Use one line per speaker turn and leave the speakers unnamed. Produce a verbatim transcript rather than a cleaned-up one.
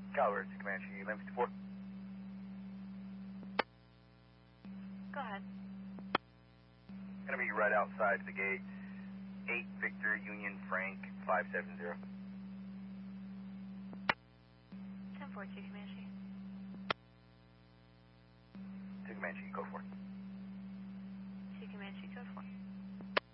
Caliber to Comanche, eleven fifty-four.
Go ahead.
Gonna be right outside the gate. eight Victor Union Frank five seven zero.
ten four two Comanche.
To Comanche, go for it.
two Comanche, code four.